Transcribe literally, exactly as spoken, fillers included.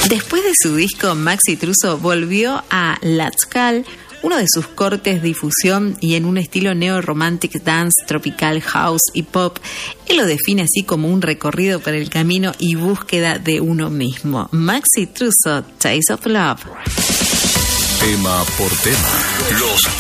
Después de su disco, Maxi Truso volvió a Lazcal, uno de sus cortes de difusión, y en un estilo neo-romantic dance, tropical house y pop. Él lo define así como un recorrido por el camino y búsqueda de uno mismo. Maxi Truso, Taste of Love. Tema por tema. Los